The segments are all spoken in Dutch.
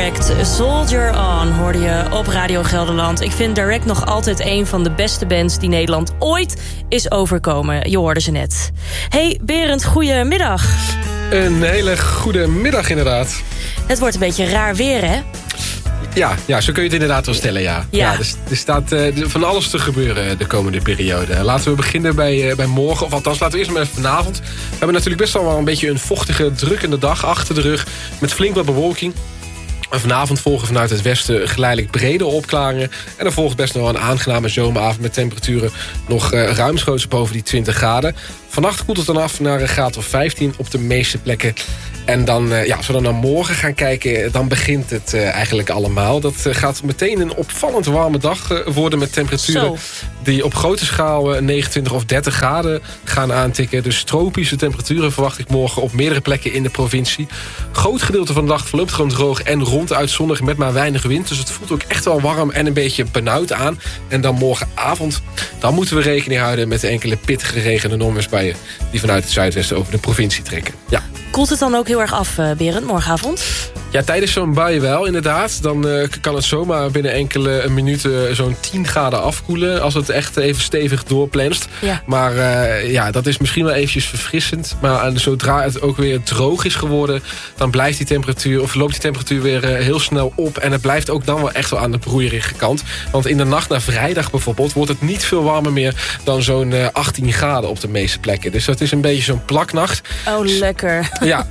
Direct, Soldier On, hoorde je op Radio Gelderland. Ik vind Direct nog altijd een van de beste bands die Nederland ooit is overkomen. Je hoorde ze net. Hey Berend, goedemiddag. Een hele goede middag inderdaad. Het wordt een beetje raar weer, hè? Ja, zo kun je het inderdaad wel stellen, ja. Er staat van alles te gebeuren de komende periode. Laten we beginnen bij morgen, of althans laten we eerst maar even vanavond. We hebben natuurlijk best wel een beetje een vochtige, drukkende dag achter de rug. Met flink wat bewolking. En vanavond volgen vanuit het westen geleidelijk brede opklaringen. En er volgt best nog een aangename zomeravond met temperaturen nog ruimschoots boven die 20 graden. Vannacht koelt het dan af naar een graad of 15 op de meeste plekken. En dan, als we dan naar morgen gaan kijken, dan begint het eigenlijk allemaal. Dat gaat meteen een opvallend warme dag worden met temperaturen die op grote schaal 29 of 30 graden gaan aantikken. Dus tropische temperaturen verwacht ik morgen op meerdere plekken in de provincie. Groot gedeelte van de dag verloopt gewoon droog en ronduit zonnig met maar weinig wind. Dus het voelt ook echt wel warm en een beetje benauwd aan. En dan morgenavond, dan moeten we rekening houden met enkele pittige regen- en onweersbuien die vanuit het zuidwesten over de provincie trekken. Ja. Koelt het dan ook heel erg af, Berend, morgenavond? Ja, tijdens zo'n bui wel, inderdaad. Dan kan het zomaar binnen enkele minuten zo'n 10 graden afkoelen. Als het echt even stevig doorplenst. Ja. Maar dat is misschien wel eventjes verfrissend. Maar zodra het ook weer droog is geworden, dan blijft die temperatuur, of loopt die temperatuur weer heel snel op. En het blijft ook dan wel echt wel aan de broeierige kant. Want in de nacht naar vrijdag bijvoorbeeld wordt het niet veel warmer meer dan zo'n 18 graden op de meeste plekken. Dus dat is een beetje zo'n plaknacht. Oh, lekker. Ja,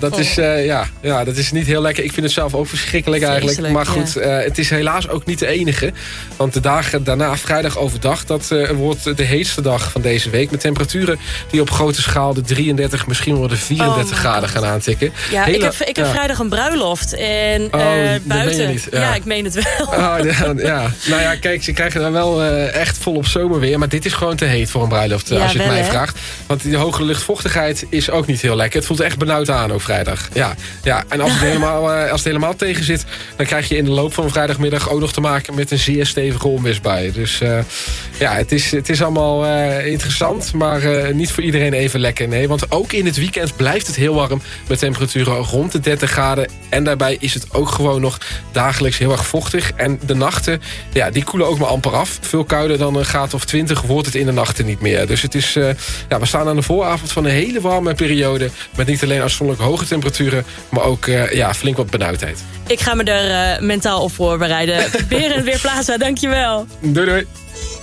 dat is niet heel lekker. Ik vind het zelf ook verschrikkelijk eigenlijk. Maar goed, het is helaas ook niet de enige. Want de dagen daarna, vrijdag overdag, dat wordt de heetste dag van deze week. Met temperaturen die op grote schaal de 33, misschien wel de 34 graden gaan aantikken. Ja, ik heb vrijdag een bruiloft. En buiten. Niet, ja, ik meen het wel. Nou ja, kijk, ze krijgen dan wel echt volop zomerweer. Maar dit is gewoon te heet voor een bruiloft, als je het mij vraagt. Want die hoge luchtvochtigheid is ook niet heel lekker. Het voelt echt benauwd aan ook vrijdag. Ja. En als het helemaal tegen zit, dan krijg je in de loop van vrijdagmiddag ook nog te maken met een zeer stevige onweersbui. Dus het is allemaal interessant, maar niet voor iedereen even lekker. Nee, want ook in het weekend blijft het heel warm met temperaturen rond de 30 graden. En daarbij is het ook gewoon nog dagelijks heel erg vochtig. En de nachten, die koelen ook maar amper af. Veel kouder dan een graad of 20 wordt het in de nachten niet meer. Dus het is, we staan aan de vooravond van een hele warme periode. Met niet alleen afzonderlijk hoge temperaturen, maar ook flink wat benauwdheid. Ik ga me er mentaal op voorbereiden. Berend Weerplaza, dankjewel. Doei.